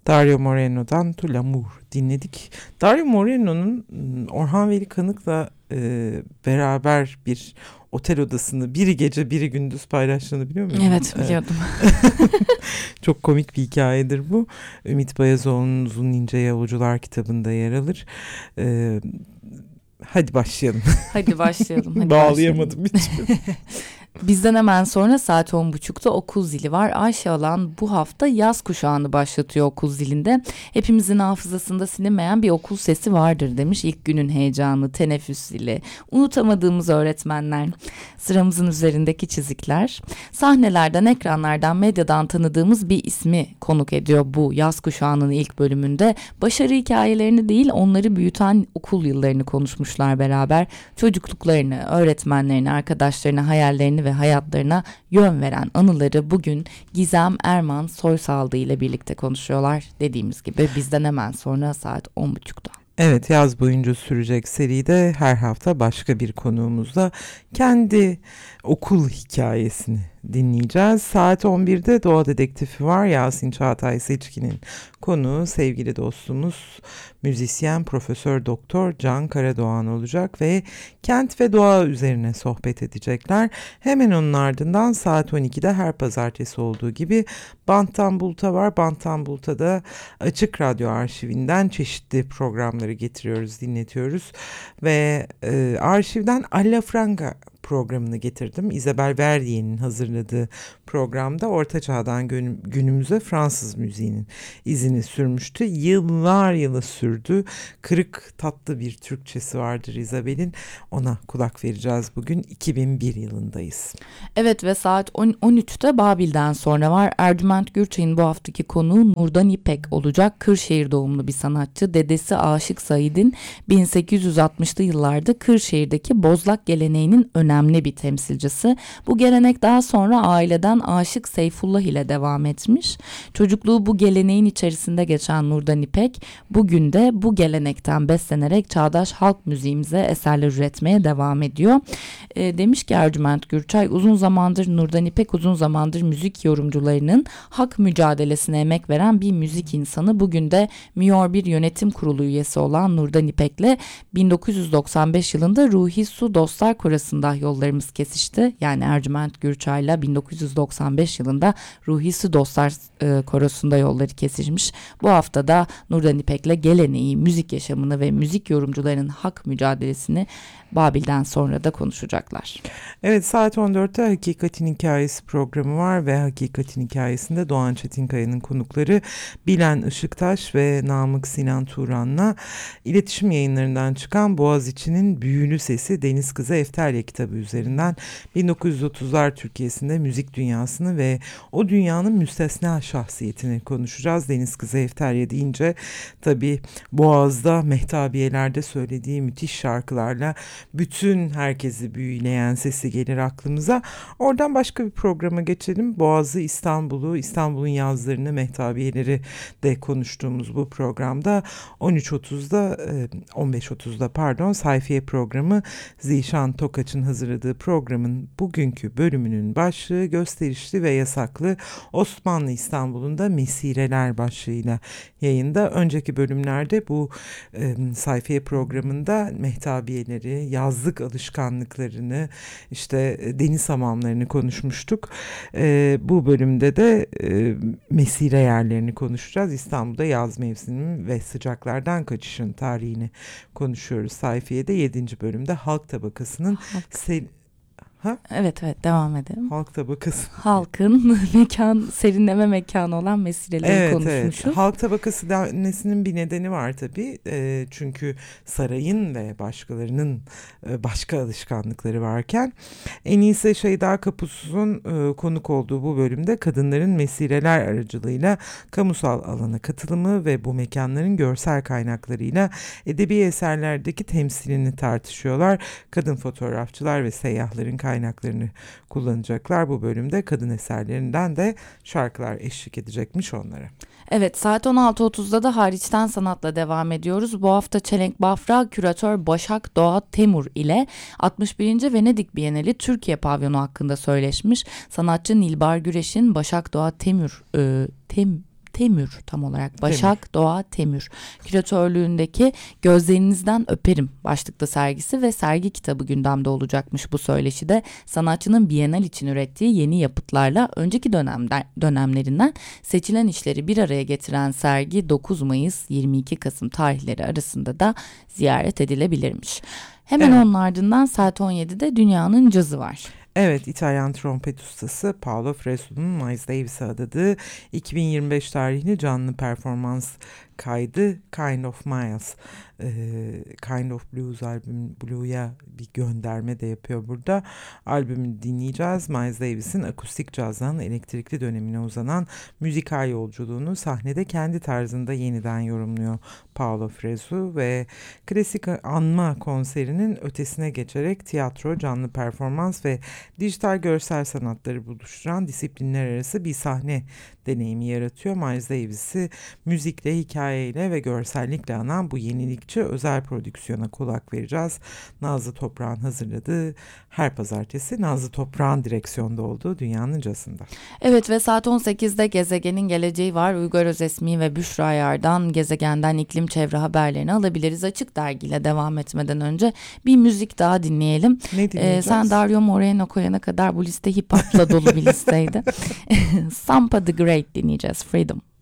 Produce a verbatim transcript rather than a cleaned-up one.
Dario Moreno'dan Tu l'amour dinledik. Dario Moreno'nun Orhan Veli Kanık'la e, beraber bir otel odasını biri gece biri gündüz paylaştığını biliyor musun? Evet, biliyordum. Çok komik bir hikayedir bu. Ümit Bayazoğlu'nun Uzun İnce Yolcular kitabında yer alır. E, hadi başlayalım. Hadi başlayalım. Hadi Bağlayamadım başlayalım. hiç. Bizden hemen sonra saat on buçukta okul zili var. Ayşe Alan bu hafta yaz kuşağını başlatıyor okul zilinde. Hepimizin hafızasında silinmeyen bir okul sesi vardır demiş. İlk günün heyecanı, teneffüs zili, unutamadığımız öğretmenler, sıramızın üzerindeki çizikler. Sahnelerden, ekranlardan, medyadan tanıdığımız bir ismi konuk ediyor bu yaz kuşağının ilk bölümünde. Başarı hikayelerini değil, onları büyüten okul yıllarını konuşmuşlar beraber. Çocukluklarını, öğretmenlerini, arkadaşlarını, hayallerini ve hayatlarına yön veren anıları bugün Gizem Erman Soysaldı ile birlikte konuşuyorlar. Dediğimiz gibi bizden hemen sonra saat on buçukta. Evet, yaz boyunca sürecek seride her hafta başka bir konuğumuzla kendi okul hikayesini dinleyeceğiz. Saat on birde Doğa Dedektifi var. Yasin Çağatay Seçkin'in konuğu sevgili dostumuz müzisyen Profesör Doktor Can Karadoğan olacak ve kent ve doğa üzerine sohbet edecekler. Hemen onun ardından saat on ikide her pazartesi olduğu gibi Banttan Bulut'a var. Banttan Bulut'a da Açık Radyo arşivinden çeşitli programları getiriyoruz, dinletiyoruz ve e, arşivden Alla Franga programını getirdim. Isabelle Verdier'in hazırladığı programda Orta Çağ'dan günümüze Fransız müziğinin izini sürmüştü. Yıllar yılı sürdü. Kırık tatlı bir Türkçesi vardır Isabelle'in. Ona kulak vereceğiz bugün. iki bin bir yılındayız. Evet ve saat on üçte Babil'den sonra var. Ercüment Gürçay'ın bu haftaki konuğu Nurdan İpek olacak. Kırşehir doğumlu bir sanatçı. Dedesi Aşık Said'in bin sekiz yüz altmışlı yıllarda Kırşehir'deki bozlak geleneğinin önemli bir temsilcisi. Bu gelenek daha sonra aileden Aşık Seyfullah ile devam etmiş. Çocukluğu bu geleneğin içerisinde geçen Nurdan İpek bugün de bu gelenekten beslenerek çağdaş halk müziğimize eserler üretmeye devam ediyor. E, demiş ki Ercüment Gürçay, uzun zamandır Nurdan İpek uzun zamandır müzik yorumcularının hak mücadelesine emek veren bir müzik insanı. Bugün de Miyor bir yönetim kurulu üyesi olan Nurdan İpek'le bin dokuz yüz doksan beş yılında Ruhi Su Dostlar Korası'nda yollarımız kesişti. Yani Ercüment Gürçay'la bin dokuz yüz doksan beş yılında Ruhi Su Dostlar e, Korası'nda yolları kesişmiş. Bu hafta da Nurdan İpek'le geleneği, müzik yaşamını ve müzik yorumcularının hak mücadelesini Babil'den sonra da konuşacaklar. Evet, saat on dörtte Hakikatin Hikayesi programı var ve Hakikatin Hikayesi'nde Doğan Çetinkaya'nın konukları Bilen Işıktaş ve Namık Sinan Turan'la iletişim yayınlarından çıkan Boğaziçi'nin Büyülü Sesi Deniz Kızı Eftelya kitabı üzerinden bin dokuz yüz otuzlar Türkiye'sinde müzik dünyasını ve o dünyanın müstesna şahsiyetini konuşacağız. Deniz Kızı Eftelya deyince tabii Boğaz'da mehtabiyelerde söylediği müthiş şarkılarla bütün herkesi büyüleyen sesi gelir aklımıza. Oradan başka bir programa geçelim. Boğaz'ı, İstanbul'u, İstanbul'un yazlarını, mehtabiyeleri de konuştuğumuz bu programda on üç otuzda, on beş otuzda pardon sayfiye programı Zişan Tokaç'ın hazırladığı programın bugünkü bölümünün başlığı gösterişli ve yasaklı Osmanlı İstanbul'unda mesireler başlığıyla yayında. Önceki bölümlerde bu e, sayfiye programında mehtabiyeleri, yazlık alışkanlıklarını, işte deniz hamamlarını konuşmuştuk. E, bu bölümde de e, mesire yerlerini konuşacağız. İstanbul'da yaz mevsiminin ve sıcaklardan kaçışın tarihini konuşuyoruz. Sayfiyede yedinci bölümde halk tabakasının sel- Ha? Evet evet devam edelim. Halk tabakası. Halkın mekan, serinleme mekanı olan mesireleri evet, konuşmuşuz. Evet. Halk tabakası denmesinin bir nedeni var tabii. E, çünkü sarayın ve başkalarının e, başka alışkanlıkları varken en iyisi Şeyda Kapus'un e, konuk olduğu bu bölümde kadınların mesireler aracılığıyla kamusal alana katılımı ve bu mekanların görsel kaynaklarıyla edebi eserlerdeki temsilini tartışıyorlar. Kadın fotoğrafçılar ve seyyahların kaynaklarını kullanacaklar. Bu bölümde kadın eserlerinden de şarkılar eşlik edecekmiş onlara. Evet, saat on altı otuzda da hariçten sanatla devam ediyoruz. Bu hafta Çelenk Bafra küratör Başak Doğa Temur ile altmış birinci Venedik Bienali Türkiye pavyonu hakkında söyleşmiş. Sanatçı Nilbar Güreş'in Başak Doğa Temur e, Tem Temür tam olarak. Başak Doğa Temür. Küratörlüğündeki Gözlerinizden Öperim başlıklı sergisi ve sergi kitabı gündemde olacakmış bu söyleşide. Sanatçının Bienal için ürettiği yeni yapıtlarla önceki dönemler, dönemlerinden seçilen işleri bir araya getiren sergi dokuz Mayıs yirmi iki Kasım tarihleri arasında da ziyaret edilebilirmiş. Hemen Evet. onun ardından saat on yedide Dünyanın Cazı var. Evet, İtalyan trompet ustası Paolo Fresu'nun Miles Davis'e adadığı iki bin yirmi beş tarihli canlı performans kaydı Kind of Miles, ee, Kind of Blues albüm Blue'ya bir gönderme de yapıyor burada. Albümü dinleyeceğiz. Miles Davis'in akustik cazdan elektrikli dönemine uzanan müzikal yolculuğunu sahnede kendi tarzında yeniden yorumluyor Paolo Fresu ve klasik anma konserinin ötesine geçerek tiyatro, canlı performans ve dijital görsel sanatları buluşturan disiplinler arası bir sahne deneyimi yaratıyor. Miles Davis'i müzikle, hikayeyle ve görsellikle anan bu yenilikçi özel prodüksiyona kulak vereceğiz. Nazlı Toprağ'ın hazırladığı her pazartesi Nazlı Toprağ'ın direksiyonda olduğu Dünyanın Cazı'nda. Evet ve saat on sekizde Gezegenin Geleceği var. Uygar Özesmi ve Büşra Yar'dan gezegenden iklim çevre haberlerini alabiliriz. Açık Dergi'yle devam etmeden önce bir müzik daha dinleyelim. Ne dinleyeceğiz? Ee, sen Dario Moreno koyana kadar bu liste hip hop'la dolu bir listeydi. Sampa the Great dinleyeceğiz. Freedom.